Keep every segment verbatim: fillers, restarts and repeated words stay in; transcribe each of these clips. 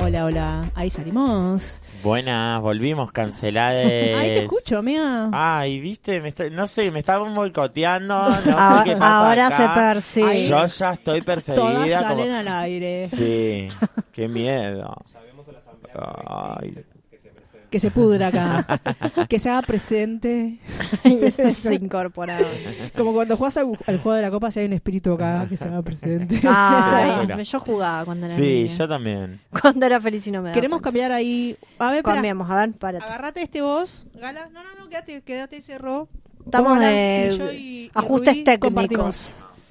Hola, hola. Ahí salimos. Buenas, volvimos canceladas. Ahí te escucho, amiga. Ay, viste, me está, no sé, me estaban boicoteando, no sé ahora, qué pasa ahora acá. se percibe. Yo ya estoy perseguida. Todas salen como... al aire. Sí, qué miedo. Ay. Que se pudra acá. Que se haga presente. Y se incorporado. Como cuando juegas al, al juego de la copa, si hay un espíritu acá que se haga presente. Ay, yo jugaba cuando era Sí, niña. yo también. Cuando era feliz y no me daba Queremos cuenta. cambiar ahí. A ver, espera. Cambiamos, a ver, párate. Agarrate este vos, Gala. No, no, no, quédate, quédate y cerró. Estamos Vos, Gala, de que yo y- y ajustes Rubí técnicos. compartimos.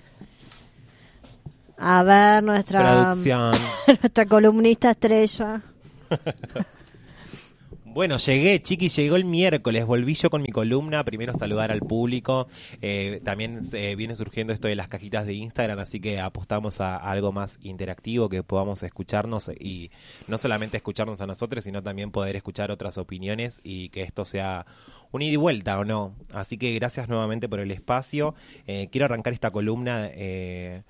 A ver, nuestra, Producción. nuestra columnista estrella. Bueno, llegué, chiqui, llegó el miércoles, volví yo con mi columna, primero saludar al público, eh, también eh, viene surgiendo esto de las cajitas de Instagram, así que apostamos a, a algo más interactivo, que podamos escucharnos y no solamente escucharnos a nosotros, sino también poder escuchar otras opiniones y que esto sea un ida y vuelta, ¿o no? Así que gracias nuevamente por el espacio. Eh, quiero arrancar esta columna... Eh,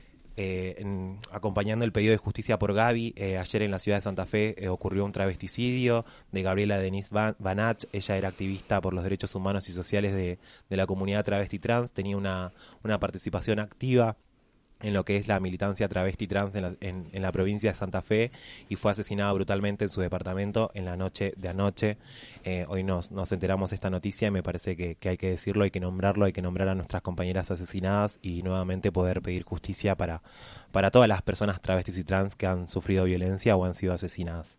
Eh, en, acompañando el pedido de justicia por Gaby. Eh, ayer en la ciudad de Santa Fe eh, ocurrió un travesticidio de Gabriela Denise Van, Banach. Ella era activista por los derechos humanos y sociales de, de la comunidad travesti trans, tenía una, una participación activa en lo que es la militancia travesti trans en la, en, en la provincia de Santa Fe, y fue asesinada brutalmente en su departamento en la noche de anoche. Eh, hoy nos, nos enteramos de esta noticia y me parece que, que hay que decirlo, hay que nombrarlo, hay que nombrar a nuestras compañeras asesinadas y nuevamente poder pedir justicia para, para todas las personas travestis y trans que han sufrido violencia o han sido asesinadas.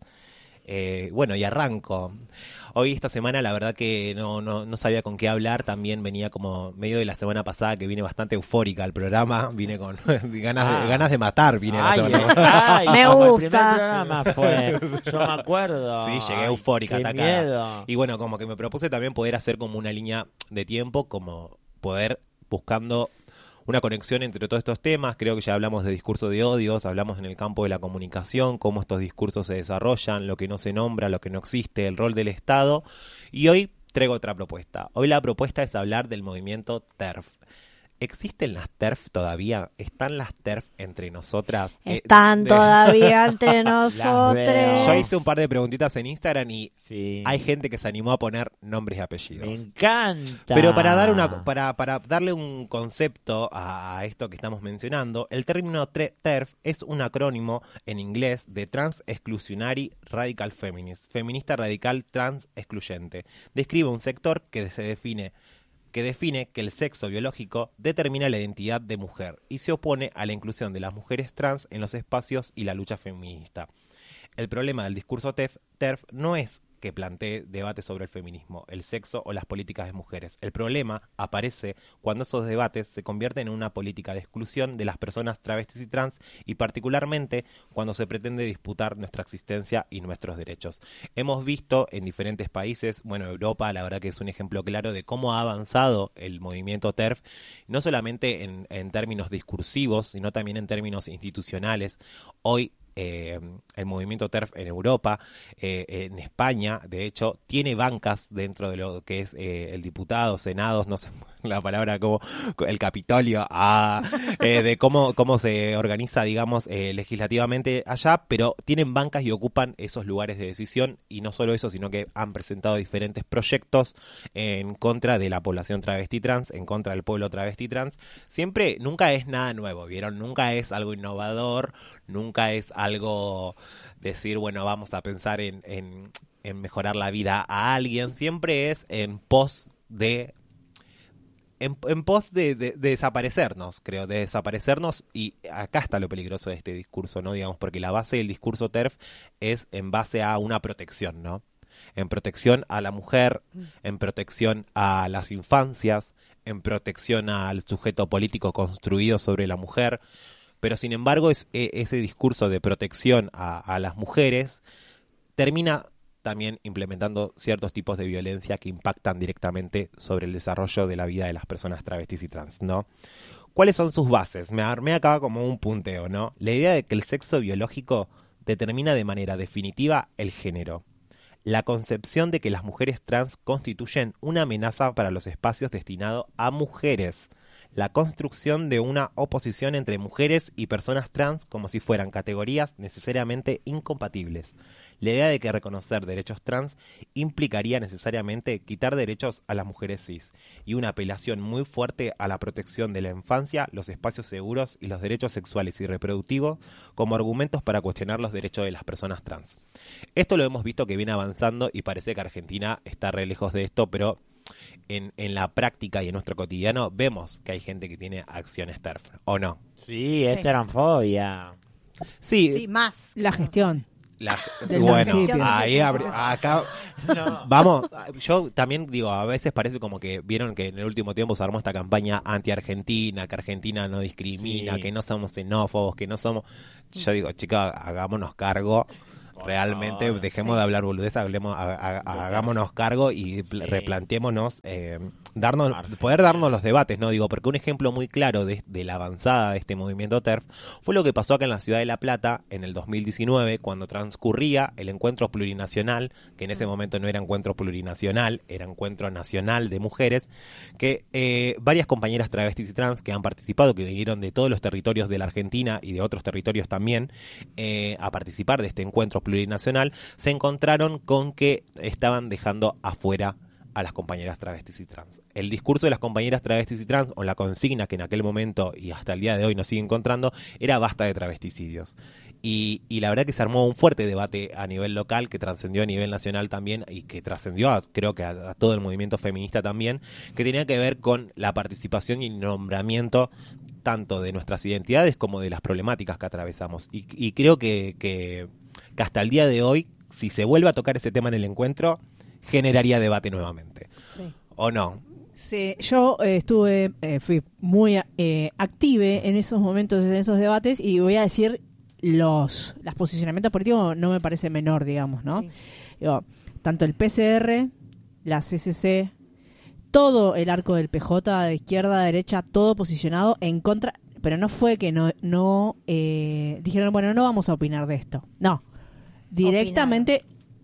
Eh, bueno, y arranco. Hoy, esta semana, la verdad que no, no, no sabía con qué hablar. También venía como medio de la semana pasada, que vine bastante eufórica al programa. Vine con ganas, Ah. de, ganas de matar. Vine Ay, la semana pasada. ay, Me como el gusta. primer programa fue. Yo me acuerdo. Sí, llegué Ay, eufórica, qué atacada. miedo. Y bueno, como que me propuse también poder hacer como una línea de tiempo, como poder buscando una conexión entre todos estos temas. Creo que ya hablamos de discurso de odios, hablamos en el campo de la comunicación, cómo estos discursos se desarrollan, lo que no se nombra, lo que no existe, el rol del Estado. Y hoy traigo otra propuesta. Hoy la propuesta es hablar del movimiento TERF. ¿Existen las TERF todavía? ¿Están las TERF entre nosotras? Eh, Están de- todavía entre veo. nosotros. Yo hice un par de preguntitas en Instagram y Sí. hay gente que se animó a poner nombres y Me apellidos. encanta. Pero para dar una para, para darle un concepto a, a esto que estamos mencionando, el término tre- TERF es un acrónimo en inglés de Trans Exclusionary Radical Feminist, feminista radical trans excluyente. Describe un sector que se define que define que el sexo biológico determina la identidad de mujer y se opone a la inclusión de las mujeres trans en los espacios y la lucha feminista. El problema del discurso TERF, TERF no es que plantee debates sobre el feminismo, el sexo o las políticas de mujeres. El problema aparece cuando esos debates se convierten en una política de exclusión de las personas travestis y trans, y particularmente cuando se pretende disputar nuestra existencia y nuestros derechos. Hemos visto en diferentes países, bueno, Europa la verdad que es un ejemplo claro de cómo ha avanzado el movimiento TERF, no solamente en, en términos discursivos, sino también en términos institucionales. Hoy Eh, el movimiento TERF en Europa, eh, en España, de hecho, tiene bancas dentro de lo que es eh, el diputado, senados, no sé la palabra, como el Capitolio, ah, eh, de cómo, cómo se organiza, digamos, eh, legislativamente allá, pero tienen bancas y ocupan esos lugares de decisión, y no solo eso, sino que han presentado diferentes proyectos en contra de la población travesti trans, en contra del pueblo travesti trans. Siempre, nunca es nada nuevo, ¿vieron? Nunca es algo innovador, nunca es algo decir, bueno, vamos a pensar en, en, en mejorar la vida a alguien. Siempre es en pos de en, en pos de, de, de desaparecernos, creo, de desaparecernos, y acá está lo peligroso de este discurso, ¿no? Digamos, porque la base del discurso TERF es en base a una protección, ¿no? En protección a la mujer, en protección a las infancias, en protección al sujeto político construido sobre la mujer. Pero sin embargo es, e, ese discurso de protección a, a las mujeres termina también implementando ciertos tipos de violencia que impactan directamente sobre el desarrollo de la vida de las personas travestis y trans, ¿no? ¿Cuáles son sus bases? Me armé acá como un punteo, ¿no? La idea de que el sexo biológico determina de manera definitiva el género. La concepción de que las mujeres trans constituyen una amenaza para los espacios destinados a mujeres. la construcción de una oposición entre mujeres y personas trans como si fueran categorías necesariamente incompatibles. La idea de que reconocer derechos trans implicaría necesariamente quitar derechos a las mujeres cis y una apelación muy fuerte a la protección de la infancia, los espacios seguros y los derechos sexuales y reproductivos como argumentos para cuestionar los derechos de las personas trans. Esto lo hemos visto que viene avanzando y parece que Argentina está re lejos de esto, pero en, en la práctica y en nuestro cotidiano vemos que hay gente que tiene acciones TERF, ¿o no? Sí, es transfobia. Sí, Sí, más. La gestión. La, Del bueno, municipio. ahí abri- acá No. vamos, yo también digo, a veces parece como que vieron que en el último tiempo se armó esta campaña anti-Argentina, que Argentina no discrimina, Sí. que no somos xenófobos, que no somos... Yo digo, chicas, hagámonos cargo, realmente, favor, dejemos sí. de hablar boludez, hablemos, ha- ha- hagámonos cargo y pl- Sí. replanteémonos, eh, darnos, poder darnos los debates, ¿no? Digo, porque un ejemplo muy claro de, de la avanzada de este movimiento TERF fue lo que pasó acá en la ciudad de La Plata en el dos mil diecinueve, cuando transcurría el encuentro plurinacional, que en ese momento no era encuentro plurinacional, era encuentro nacional de mujeres, que eh, varias compañeras travestis y trans que han participado, que vinieron de todos los territorios de la Argentina y de otros territorios también, eh, a participar de este encuentro plurinacional, se encontraron con que estaban dejando afuera a las compañeras travestis y trans. El discurso de las compañeras travestis y trans, o la consigna que en aquel momento y hasta el día de hoy nos sigue encontrando, era basta de travesticidios. Y, y la verdad que se armó un fuerte debate a nivel local, que trascendió a nivel nacional también, y que trascendió a, creo que a, a todo el movimiento feminista también, que tenía que ver con la participación y nombramiento tanto de nuestras identidades como de las problemáticas que atravesamos. Y, y creo que, que, que hasta el día de hoy, si se vuelve a tocar este tema en el encuentro, generaría debate nuevamente. Sí. ¿O no? Sí, yo eh, estuve, eh, fui muy eh, active en esos momentos, en esos debates, y voy a decir, los, los posicionamientos políticos no me parece menor, digamos, ¿no? Sí. Digo, tanto el P C R, la C C C, todo el arco del P J, de izquierda a derecha, todo posicionado en contra, pero no fue que no, no eh, dijeron, bueno, no vamos a opinar de esto. No, directamente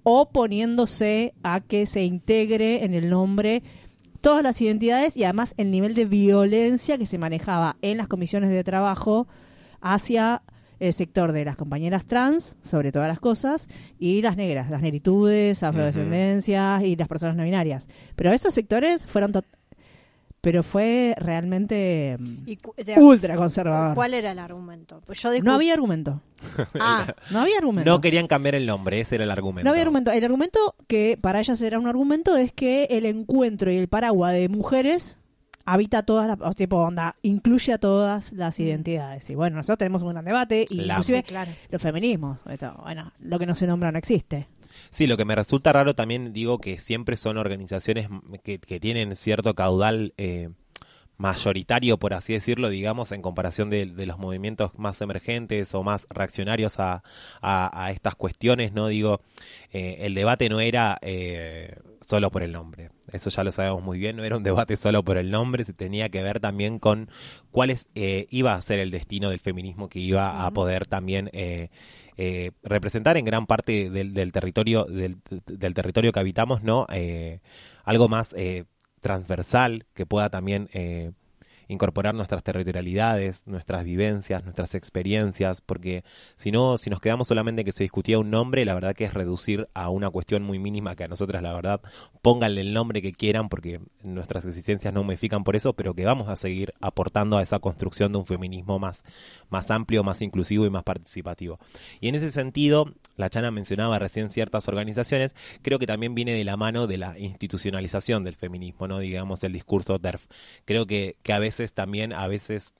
oponiéndose a que se integre en el nombre todas las identidades y además el nivel de violencia que se manejaba en las comisiones de trabajo hacia el sector de las compañeras trans, sobre todas las cosas, y las negras, las negritudes, afrodescendencias y las personas no binarias. Pero esos sectores fueron... to- pero fue realmente mm, ¿Y cu- de- ultra conservador. ¿Cuál era el argumento? Pues yo discu- No había argumento. Ah, No había argumento. No querían cambiar el nombre, ese era el argumento. No había argumento. El argumento que para ellas era un argumento es que el encuentro y el paraguas de mujeres habita todas las, o tipo, onda, incluye a todas las identidades. Y bueno, nosotros tenemos un gran debate y La- inclusive sí, claro. los feminismos. Esto, bueno, lo que no se nombra no existe. Sí, lo que me resulta raro también, digo, que siempre son organizaciones que, que tienen cierto caudal eh, mayoritario, por así decirlo, digamos, en comparación de, de los movimientos más emergentes o más reaccionarios a, a, a estas cuestiones, ¿no? Digo, eh, el debate no era eh, solo por el nombre, eso ya lo sabemos muy bien, no era un debate solo por el nombre, se tenía que ver también con cuál es, eh, iba a ser el destino del feminismo que iba a poder también... Eh, Eh, representar en gran parte del, del territorio del, del territorio que habitamos, ¿no? Eh, algo más eh, transversal que pueda también eh, incorporar nuestras territorialidades, nuestras vivencias, nuestras experiencias, porque si no, si nos quedamos solamente que se discutía un nombre, la verdad que es reducir a una cuestión muy mínima que a nosotras, la verdad, pónganle el nombre que quieran, porque nuestras existencias no modifican por eso, pero que vamos a seguir aportando a esa construcción de un feminismo más, más amplio, más inclusivo y más participativo. Y en ese sentido, la Chana mencionaba recién ciertas organizaciones, creo que también viene de la mano de la institucionalización del feminismo, ¿no? Digamos, el discurso TERF. Creo que, que a veces también, a veces,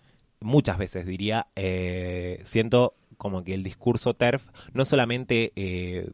muchas veces diría, eh, siento como que el discurso TERF no solamente... Eh,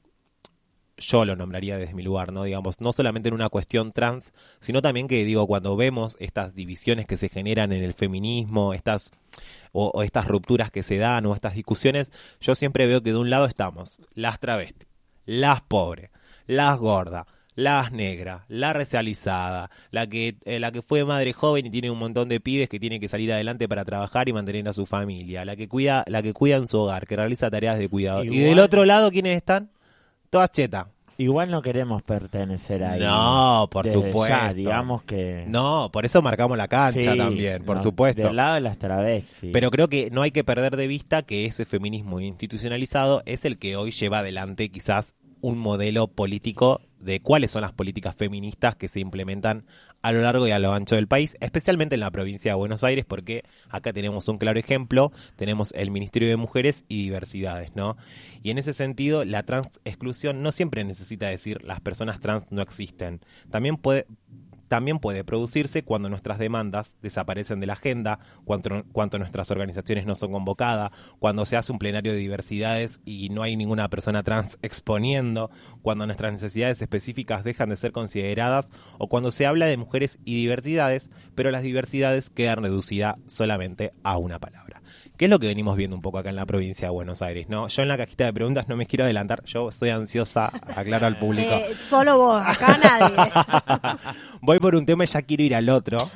yo lo nombraría desde mi lugar, ¿no? Digamos, no solamente en una cuestión trans, sino también que, digo, cuando vemos estas divisiones que se generan en el feminismo, estas o, o estas rupturas que se dan o estas discusiones, yo siempre veo que de un lado estamos las travestis, las pobres, las gordas, las negras, la racializada, la que eh, la que fue madre joven y tiene un montón de pibes que tiene que salir adelante para trabajar y mantener a su familia, la que cuida, la que cuida en su hogar, que realiza tareas de cuidado. Igual. Y del otro lado, ¿quiénes están? Todas chetas. Igual no queremos pertenecer ahí. No, por Desde supuesto. ya, digamos que... No, por eso marcamos la cancha Sí, también, por nos- supuesto. Del lado de las travestis. Pero creo que no hay que perder de vista que ese feminismo institucionalizado es el que hoy lleva adelante quizás un modelo político de cuáles son las políticas feministas que se implementan a lo largo y a lo ancho del país, especialmente en la provincia de Buenos Aires, porque acá tenemos un claro ejemplo, tenemos el Ministerio de Mujeres y Diversidades, ¿no? Y en ese sentido, la trans exclusión no siempre necesita decir las personas trans no existen. También puede... También puede producirse cuando nuestras demandas desaparecen de la agenda, cuando, cuando nuestras organizaciones no son convocadas, cuando se hace un plenario de diversidades y no hay ninguna persona trans exponiendo, cuando nuestras necesidades específicas dejan de ser consideradas o cuando se habla de mujeres y diversidades, pero las diversidades quedan reducidas solamente a una palabra. ¿Qué es lo que venimos viendo un poco acá en la provincia de Buenos Aires? ¿No? Yo en la cajita de preguntas no me quiero adelantar, yo soy ansiosa, aclaro al público. Eh, solo vos, acá nadie. Voy por un tema y ya quiero ir al otro,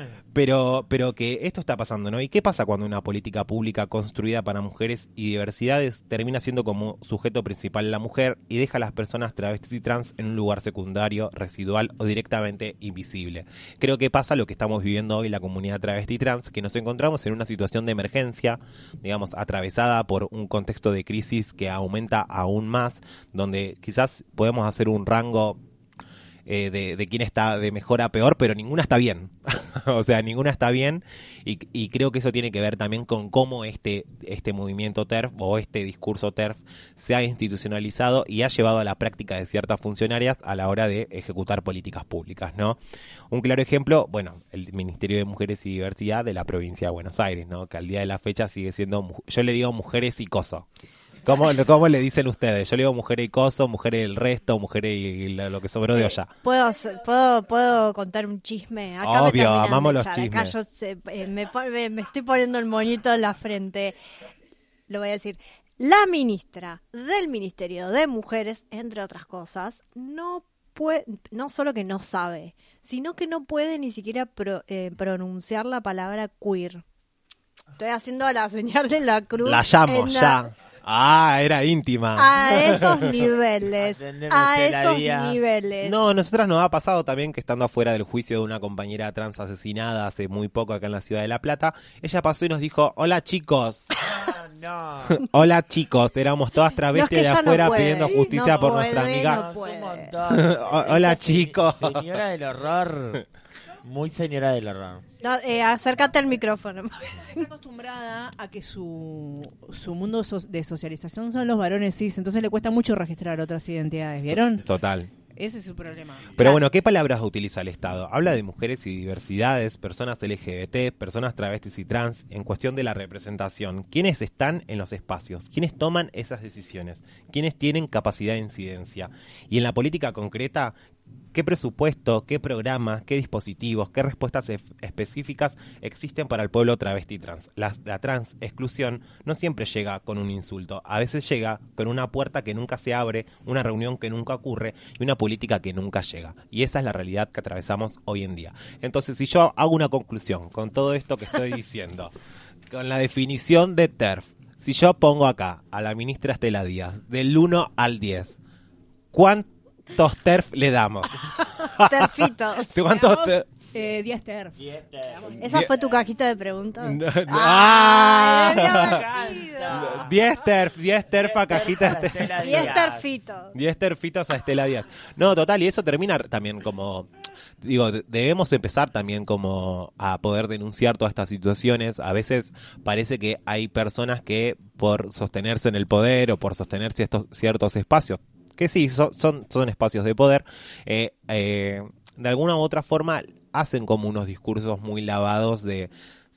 pero, pero que esto está pasando, ¿no? ¿Y qué pasa cuando una política pública construida para mujeres y diversidades termina siendo como sujeto principal la mujer y deja a las personas travestis y trans en un lugar secundario, residual o directamente invisible? Creo que pasa lo que estamos viviendo hoy la comunidad travesti y trans, que nos encontramos en una situación de emergencia, digamos, atravesada por un contexto de crisis que aumenta aún más, donde quizás podemos hacer un rango Eh, de, de quién está de mejor a peor, pero ninguna está bien. O sea, ninguna está bien y, y creo que eso tiene que ver también con cómo este, este movimiento TERF o este discurso TERF se ha institucionalizado y ha llevado a la práctica de ciertas funcionarias a la hora de ejecutar políticas públicas, ¿no? Un claro ejemplo, bueno, el Ministerio de Mujeres y Diversidad de la provincia de Buenos Aires, ¿no? Que al día de la fecha sigue siendo, yo le digo mujeres y coso. ¿Cómo, ¿Cómo le dicen ustedes? Yo le digo mujeres y coso, mujeres del resto, mujeres y lo, lo que sobró de olla. ¿Puedo, puedo, puedo contar un chisme? Acá me Obvio, terminan amamos de los echar. Acá chismes. yo se- eh, me, pon- me, me estoy poniendo el moñito en la frente. Lo voy a decir. La ministra del Ministerio de Mujeres, entre otras cosas, no puede, no solo que no sabe, sino que no puede ni siquiera pro- eh, pronunciar la palabra queer. Estoy haciendo la señal de la cruz. La llamo, en la- ya. Ah, era íntima. A esos niveles. Atendeme, A Estela esos Díaz. niveles. No, nosotras nos ha pasado también que estando afuera del juicio de una compañera trans asesinada hace muy poco acá en la ciudad de La Plata, ella pasó y nos dijo, hola chicos, No. hola chicos, éramos todas No, travestis es que de ella no afuera puede. pidiendo justicia No por puede, nuestra amiga. no Es puede. un montón. Hola, Esta se- chicos. Señora del horror. Muy señora del horror. No, eh, acércate al micrófono. Está acostumbrada a que su, su mundo so- de socialización son los varones cis, entonces le cuesta mucho registrar otras identidades, ¿vieron? Total. Ese es su problema. Pero bueno, ¿qué palabras utiliza el Estado? Habla de mujeres y diversidades, personas L G B T, personas travestis y trans, en cuestión de la representación. ¿Quiénes están en los espacios? ¿Quiénes toman esas decisiones? ¿Quiénes tienen capacidad de incidencia? Y en la política concreta, ¿qué presupuesto, qué programas, qué dispositivos, qué respuestas ef- específicas existen para el pueblo travesti y trans? La, la trans exclusión no siempre llega con un insulto, a veces llega con una puerta que nunca se abre, una reunión que nunca ocurre y una política que nunca llega. Y esa es la realidad que atravesamos hoy en día. Entonces, si yo hago una conclusión con todo esto que estoy diciendo, con la definición de TERF, si yo pongo acá a la ministra Estela Díaz del uno al diez, ¿cuántos TERF le damos? Terfitos. ¿Cuántos TERF? Eh, Díaz Terf. ¿Esa fue tu cajita de preguntas? No, no. ¡Ah! ¡Ah! Debió haber sido. diez TERF, diez TERF a cajita. Y es terfito. diez terfitos a Estela Díaz. No, total, y eso termina también como, digo, de- debemos empezar también como a poder denunciar todas estas situaciones. A veces parece que hay personas que por sostenerse en el poder o por sostener ciertos, ciertos espacios, que sí, son, son, son espacios de poder, eh, eh, de alguna u otra forma hacen como unos discursos muy lavados de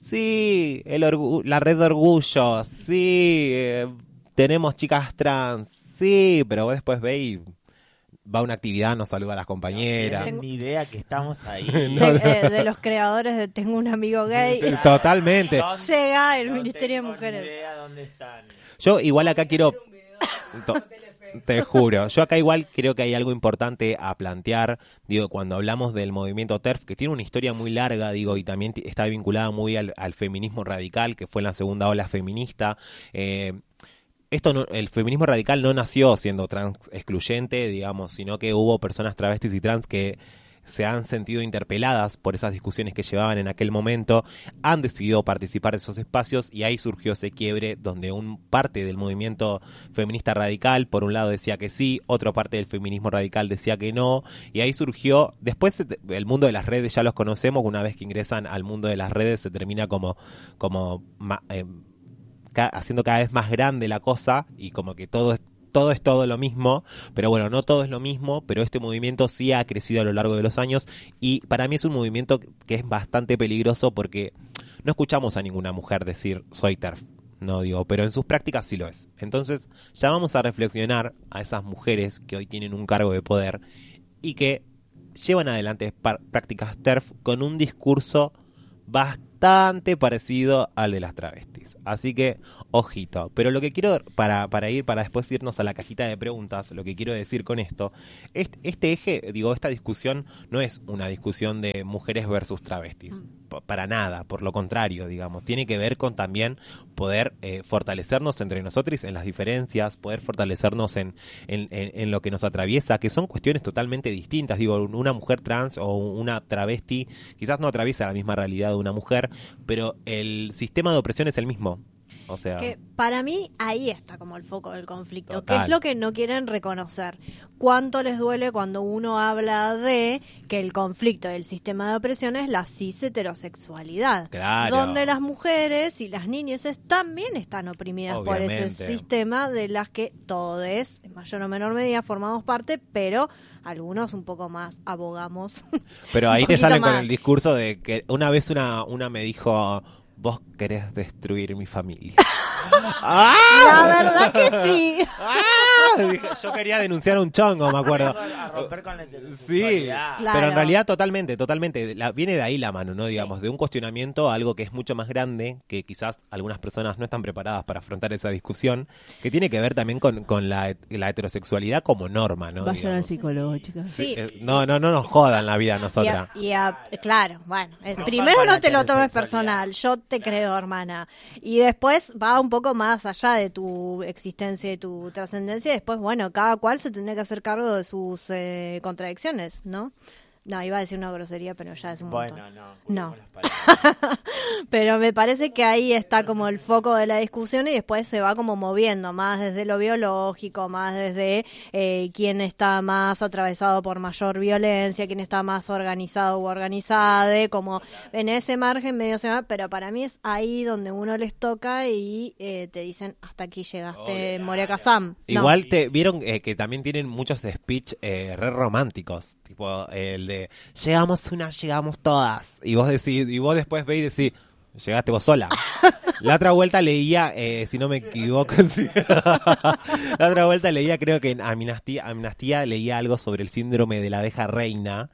sí, el orgu- la red de orgullo, sí, eh, tenemos chicas trans, sí, pero vos después ve y va a una actividad, nos saluda a las compañeras. No tienen ni idea que estamos ahí. Te- eh, de los creadores de Tengo un amigo gay. Totalmente. No, Llega el no Ministerio de tengo Mujeres. ni idea dónde están. Yo igual acá quiero... To- Te juro, yo acá igual creo que hay algo importante a plantear, digo, cuando hablamos del movimiento TERF, que tiene una historia muy larga, digo, y también t- está vinculada muy al, al feminismo radical, que fue la segunda ola feminista, eh, esto no, el feminismo radical no nació siendo trans excluyente, digamos, sino que hubo personas travestis y trans que se han sentido interpeladas por esas discusiones que llevaban en aquel momento, han decidido participar de esos espacios y ahí surgió ese quiebre donde un parte del movimiento feminista radical, por un lado decía que sí, otra parte del feminismo radical decía que no, y ahí surgió, después el mundo de las redes ya los conocemos, una vez que ingresan al mundo de las redes se termina como, como eh, ca- haciendo cada vez más grande la cosa y como que todo es todo es todo lo mismo, pero bueno, no todo es lo mismo, pero este movimiento sí ha crecido a lo largo de los años y para mí es un movimiento que es bastante peligroso porque no escuchamos a ninguna mujer decir soy TERF, no digo, pero en sus prácticas sí lo es. Entonces ya vamos a reflexionar a esas mujeres que hoy tienen un cargo de poder y que llevan adelante par- prácticas TERF con un discurso bastante parecido al de las travestis. Así que, ojito. Pero lo que quiero, para, para ir, para después irnos a la cajita de preguntas, lo que quiero decir con esto, este, este eje, digo, esta discusión no es una discusión de mujeres versus travestis. P- para nada, por lo contrario, digamos. Tiene que ver con también poder eh, fortalecernos entre nosotros en las diferencias, poder fortalecernos en, en, en, en lo que nos atraviesa, que son cuestiones totalmente distintas. Digo, una mujer trans o una travesti quizás no atraviesa la misma realidad de una mujer, pero el sistema de opresión es el mismo. O sea, Que para mí ahí está como el foco del conflicto, Total. que es lo que no quieren reconocer. ¿Cuánto les duele cuando uno habla de que el conflicto del sistema de opresión es la cis heterosexualidad? Claro. Donde las mujeres y las niñeces también están oprimidas por ese Obviamente. sistema de las que todos, en mayor o menor medida, formamos parte, pero algunos un poco más abogamos. pero un ahí te poquito salen más. con el discurso de que una vez una, una me dijo, vos querés destruir mi familia. ¡Ah! La verdad que sí. ¡Ah! Dije, yo quería denunciar un chongo, me acuerdo. A romper con la Sí, heterosexualidad. Claro. pero en realidad totalmente, totalmente, la, viene de ahí la mano, ¿no? Digamos, de un cuestionamiento a algo que es mucho más grande, que quizás algunas personas no están preparadas para afrontar esa discusión, que tiene que ver también con, con la, la heterosexualidad como norma, ¿no? Vayan al Digamos. psicólogo, chicas. Sí. Eh, No, no, no nos jodan la vida a Y nosotras. a- y a- claro, bueno, eh, No primero falta no la te lo tomes heterosexualidad. personal, yo te creo, hermana. Y después va un poco más allá de tu existencia y tu trascendencia. Y después, bueno, cada cual se tendría que hacer cargo de sus eh, contradicciones, ¿no? No, iba a decir una grosería, pero ya es un Bueno, montón. no. No. cuidemos las palabras. Pero me parece que ahí está como el foco de la discusión y después se va como moviendo más desde lo biológico, más desde eh, quién está más atravesado por mayor violencia, quién está más organizado u organizada, como en ese margen medio se va, pero para mí es ahí donde uno les toca y eh, te dicen hasta aquí llegaste, Moria Kazam. No. Igual te vieron eh, que también tienen muchos speech eh, re románticos, tipo el de llegamos una, llegamos todas, y vos decís, y vos después veis y decís, llegaste vos sola. La otra vuelta leía, eh, si no me equivoco, sí. La otra vuelta leía, creo que en Amnistía, Amnistía leía algo sobre el síndrome de la abeja reina,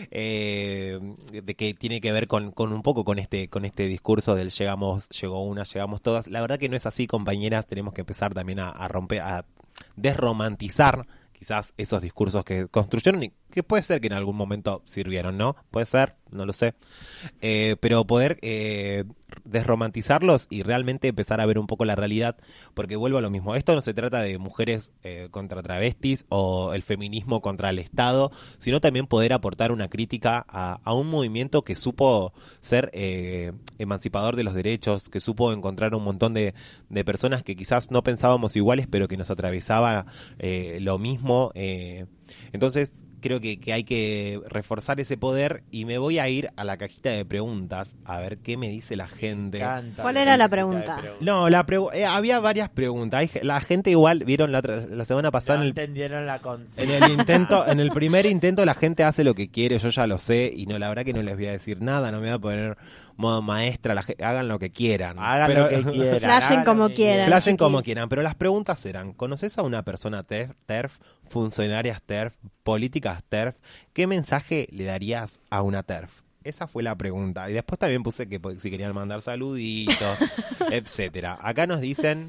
eh, de que tiene que ver con, con un poco con este, con este discurso del llegamos, llegó una, llegamos todas. La verdad que no es así, compañeras, tenemos que empezar también a, a romper, a desromantizar quizás esos discursos que construyeron y que puede ser que en algún momento sirvieron, ¿no? Puede ser, no lo sé. Eh, pero poder eh, desromantizarlos y realmente empezar a ver un poco la realidad, porque vuelvo a lo mismo. Esto no se trata de mujeres eh, contra travestis o el feminismo contra el Estado, sino también poder aportar una crítica a, a un movimiento que supo ser eh, emancipador de los derechos, que supo encontrar un montón de, de personas que quizás no pensábamos iguales, pero que nos atravesaba eh, lo mismo. Eh. Entonces creo que, que hay que reforzar ese poder y me voy a ir a la cajita de preguntas a ver qué me dice la gente. Canta, ¿Cuál la era la cajita de pregunta? preguntas. No, la pregu- eh, había varias preguntas. Hay ge- la gente igual vieron la, otra- la semana pasada No en el entendieron la consigna. en el intento, en el primer intento la gente hace lo que quiere, yo ya lo sé y no, la verdad que no les voy a decir nada, no me voy a poner modo maestra, la ge- hagan lo que quieran. Hagan Pero- lo que quieran. Flashen hagan lo como que quieran. Flashen como chiquis. quieran, pero las preguntas eran, ¿conoces a una persona TERF, TERF, funcionarias TERF, políticas TERF? ¿Qué mensaje le darías a una TERF? Esa fue la pregunta. Y después también puse que po- si querían mandar saluditos, etcétera. Acá nos dicen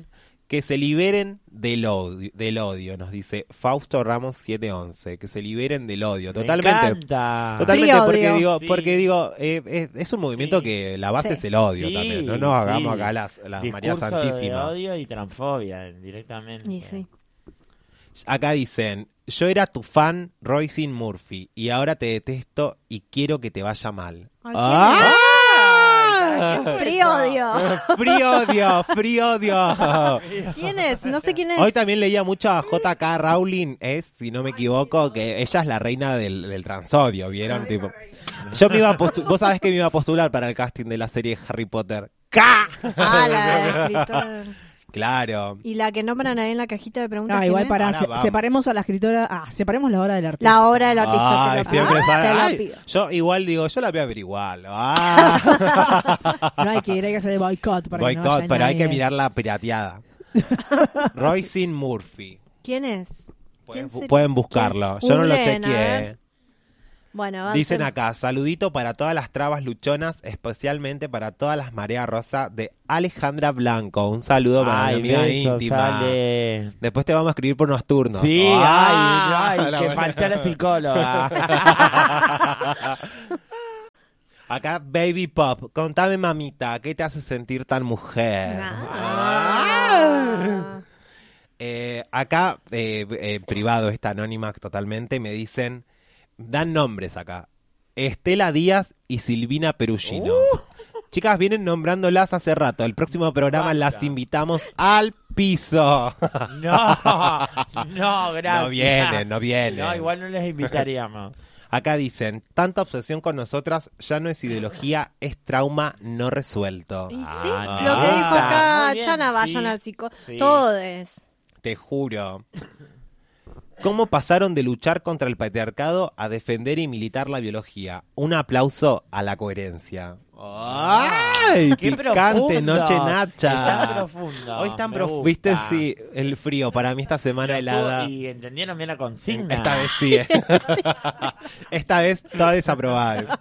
Que se liberen del odio, del odio, nos dice Fausto Ramos siete once. Que se liberen del odio. Totalmente. Me encanta. Totalmente Free porque odio. digo, Sí. porque digo, eh, es, es un movimiento Sí. que la base Sí. es el odio Sí, también. No nos hagamos sí. acá las, las María Discurso Santísima. de odio y transfobia directamente. Y sí. Acá dicen, yo era tu fan Roisin Murphy y ahora te detesto y quiero que te vaya mal. Ay, ¿quién ¡Ah! Free odio. Frío odio, frío odio. ¿Quién es? No sé quién es. Hoy también leía mucho a J K Rowling, es, si no me equivoco, que ella es la reina del, del transodio, ¿vieron? Tipo, yo me iba a postu- vos sabés que me iba a postular para el casting de la serie Harry Potter. ¡Ca! Ah, la escritora. Claro. Y la que nombran ahí en la cajita de preguntas. No, ¿quién igual es? para Ahora se- vamos. separemos a la escritora, ah, separemos la hora del artista. La obra del artista. Ay, te lo siempre pido. sale- Te lo ay, pido. yo igual digo, yo la voy a ver igual. Ah. No hay que ir, hay que hacer boicot para que no Boicot, vaya pero hay nadie. que mirarla pirateada. Roisin Murphy. ¿Quién es? Pueden, ¿Quién sería? pueden buscarlo. Yo no lo Googleen, a chequeé. ver. Bueno, avancen. Dicen acá, saludito para todas las trabas luchonas, especialmente para todas las mareas rosa de Alejandra Blanco. Un saludo para Ay, mi amiga besos, íntima. sale. Después te vamos a escribir por unos turnos. Sí, Ah, ay, ay, la que buena. faltó la psicóloga. Acá Baby Pop, contame mamita, ¿qué te hace sentir tan mujer? Ah. Eh, acá, eh, eh, privado, esta anónima totalmente, me dicen, dan nombres acá, Estela Díaz y Silvina Perugino. Uh. Chicas, vienen nombrándolas hace rato. El próximo programa Basta. las invitamos al piso. No, no, gracias. No vienen, no vienen. No, igual no les invitaríamos. Acá dicen, tanta obsesión con nosotras ya no es ideología, es trauma no resuelto. Y sí, Ah, lo que no. dijo acá Muy bien, Chana, vayan sí. al psico. Sí. Todes. Te juro. ¿Cómo pasaron de luchar contra el patriarcado a defender y militar la biología? Un aplauso a la coherencia. ¡Ay! Qué Picante, profundo. noche nacha. Está profundo. Hoy están me profundo. gusta. Viste, sí, el frío. Para mí esta semana Pero helada. estuvo- Y entendieron bien la consigna. Esta vez sí. eh. Esta vez toda desaprobada.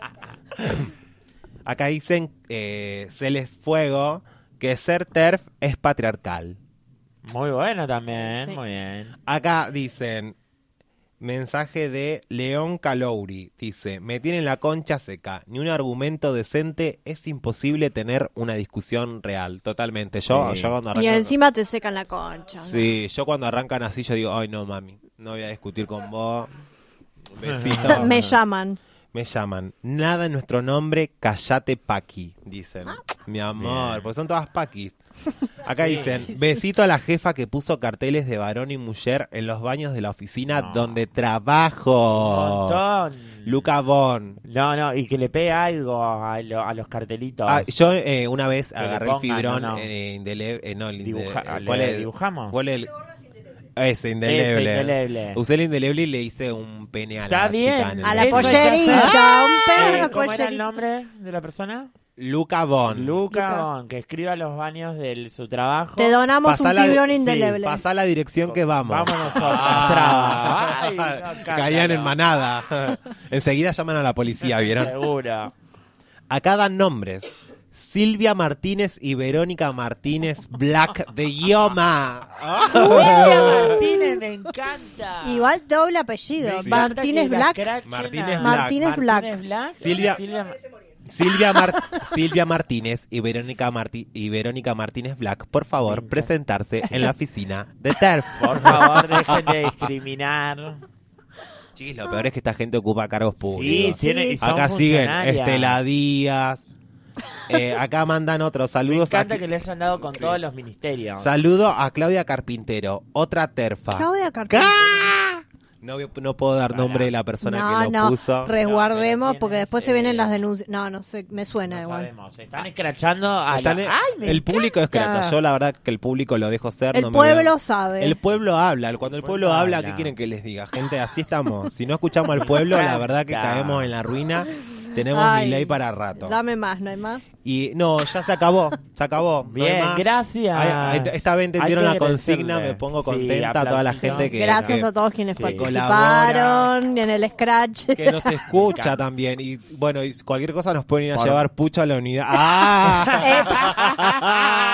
Acá dicen, eh, Celes Fuego, que ser TERF es patriarcal. Muy bueno también, Sí. muy bien. Acá dicen, mensaje de León Calouri, dice, me tienen la concha seca, ni un argumento decente, es imposible tener una discusión real, totalmente. Yo, Sí. yo cuando Y arrancan, encima te secan la concha. ¿no? sí, yo cuando arrancan así, yo digo, ay no mami, no voy a discutir con vos. Besito. Me llaman. Me llaman. Nada en nuestro nombre, callate Paqui, dicen. Mi amor, Bien. porque son todas Paquis. Acá Sí. dicen, besito a la jefa que puso carteles de varón y mujer en los baños de la oficina No. donde Un trabajo. montón. Luca Bon. No, no, y que le pegue algo a, lo- a los cartelitos. Ah, yo eh, una vez le agarré el pongan, fibrón no, no. eh, indele- eh, no, el Dibuja- inde- ¿le ¿cuál es? dibujamos? ¿Cuál es el- Ese, indeleble. Ese, indeleble. Usé el indeleble y le hice un pene a Está la bien. chica. en el A la Eso hay que pollerita. hacer. Un perro Eh, ¿Cómo era el pollerita. nombre de la persona? Luca Bon. Luca, Luca. Bon, que escriba los baños de su trabajo. Te donamos Pasá un la- fibrón sí, indeleble. Pasá la dirección que vamos. Vamos nosotros. Ah. Ay, no, cántalo. Caían en manada. Enseguida llaman a la policía, ¿vieron? Seguro. Acá dan nombres. Silvia Martínez y Verónica Martínez Black de Ioma. Silvia Martínez, me encanta. Igual doble apellido. Me Martínez encanta que la Black. crachen Martínez a- Black. Martínez Black. Martínez Black. Silvia- Silvia, Mar- Silvia Martínez y Verónica, Marti- y Verónica Martínez Black, por favor, Me encanta. presentarse en la oficina de TERF. Por favor, dejen de discriminar. Chis, lo peor es que esta gente ocupa cargos Sí, públicos. tiene, y son Acá siguen funcionarias. Estela Díaz. Eh, acá mandan otros Me saludos. encanta a- que le hayan dado con Sí. todos los ministerios. Saludo a Claudia Carpintero, otra terfa. Claudia Carpintero. ¡Cá! No, voy- no puedo dar Para. nombre de la persona No, que lo no, puso. resguardemos No, pero porque ¿quién después es, se vienen eh? las denuncias. No, no sé, me suena No igual. sabemos. Están escrachando a Están la... en- ¡Ay, me el público es encanta! crato. Yo la verdad que el público lo dejo ser. El no me pueblo veo- sabe. El pueblo habla. Cuando el pueblo pueblo habla, habla. ¿qué quieren que les diga? Gente, así estamos. Si no escuchamos al pueblo, la verdad que encanta. caemos en la ruina. Tenemos Ay, mi ley para rato. Dame más, ¿no hay más? Y no, ya se acabó. Se acabó. No hay Bien, más. gracias. Ay, ay, esta vez entendieron Hay la que consigna. agradecerle. Me pongo Sí, contenta a toda la aplausitos. gente que, Gracias que, a todos quienes sí. participaron en el Scratch. que nos escucha también. Y bueno, y cualquier cosa nos pueden ir a llevar pucho a la unidad. ¡Ah!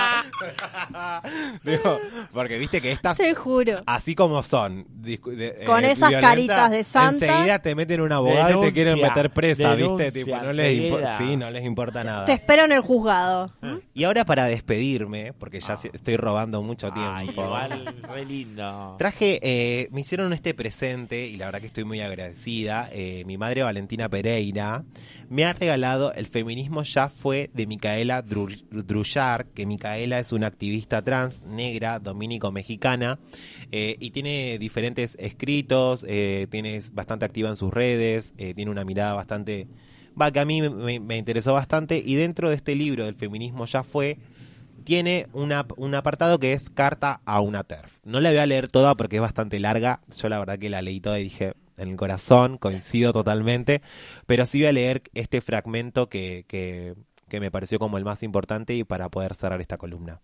Digo, porque viste que estas, Te juro. así como son, discu- de- Con eh, esas violentas, caritas de santa. enseguida te meten un abogado y te Denuncia, quieren meter presa, denuncia, viste, tipo, no les importa, enseguida. sí, no les importa nada. Te espero en el juzgado. ¿Mm? Y ahora para despedirme, porque ya Ah. se- estoy robando mucho tiempo. Ay, igual, re lindo. Traje, eh, me hicieron este presente y la verdad que estoy muy agradecida. Eh, mi madre Valentina Pereira me ha regalado El feminismo ya fue de Micaela Dru- Drullar, que Micaela es una activista trans, negra, dominico-mexicana, eh, y tiene diferentes escritos, eh, tiene, es bastante activa en sus redes, eh, tiene una mirada bastante... Va, que a mí me, me- me interesó bastante, y dentro de este libro del feminismo ya fue... tiene una, un apartado que es Carta a una TERF. No la voy a leer toda porque es bastante larga. Yo la verdad que la leí toda y dije, en el corazón, coincido totalmente. Pero sí voy a leer este fragmento que, que, que me pareció como el más importante y para poder cerrar esta columna.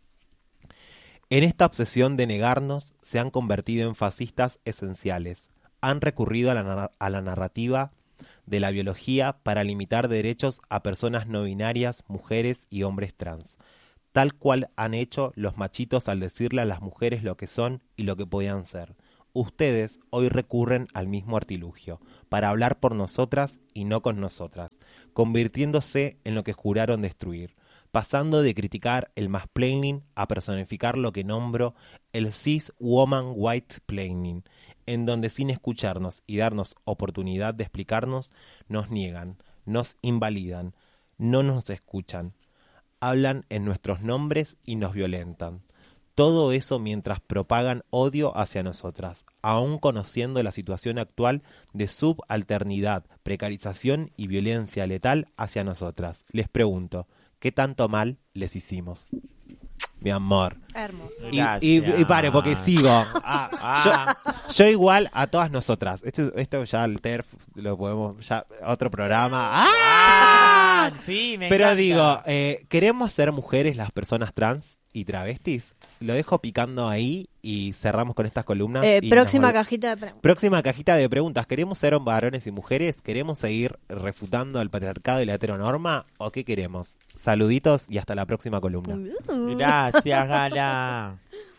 En esta obsesión de negarnos se han convertido en fascistas esenciales. Han recurrido a la, nar- a la narrativa de la biología para limitar derechos a personas no binarias, mujeres y hombres trans, tal cual han hecho los machitos al decirle a las mujeres lo que son y lo que podían ser. Ustedes hoy recurren al mismo artilugio, para hablar por nosotras y no con nosotras, convirtiéndose en lo que juraron destruir, pasando de criticar el mansplaining a personificar lo que nombro el cis woman white planning, en donde sin escucharnos y darnos oportunidad de explicarnos, nos niegan, nos invalidan, no nos escuchan, hablan en nuestros nombres y nos violentan. Todo eso mientras propagan odio hacia nosotras, aún conociendo la situación actual de subalternidad, precarización y violencia letal hacia nosotras. Les pregunto, ¿qué tanto mal les hicimos? Mi amor. Hermoso. Y, Gracias. y, y pare, porque sigo. Ah, Ah. yo, yo igual a todas nosotras. Esto, esto ya el T E R F lo podemos, ya otro programa. ¡Ah! Ah, sí, me Pero encanta. digo, eh, ¿queremos ser mujeres las personas trans y travestis? Lo dejo picando ahí y cerramos con estas columnas. Eh, y próxima nos vol- cajita de preguntas. Próxima cajita de preguntas. ¿Queremos ser varones y mujeres? ¿Queremos seguir refutando el patriarcado y la heteronorma? ¿O qué queremos? Saluditos y hasta la próxima columna. Uh. Gracias, Gala.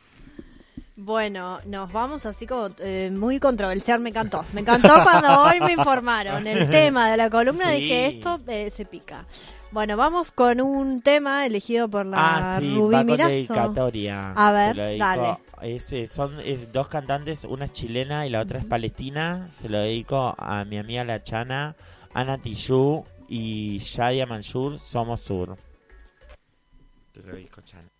Bueno, nos vamos así como eh, muy controversial. Me encantó. Me encantó cuando hoy me informaron el tema de la columna. Sí. Dije, esto eh, se pica. Bueno, vamos con un tema elegido por la Ah, sí, Rubí va con Mirazo. dedicatoria. A ver, Se lo dedico- dale. es, eh, son es dos cantantes, una es chilena y la otra es palestina. Se lo dedico a mi amiga La Chana, Ana Tijoux y Shadia Mansour, Somos Sur. Te lo dedico, Chana.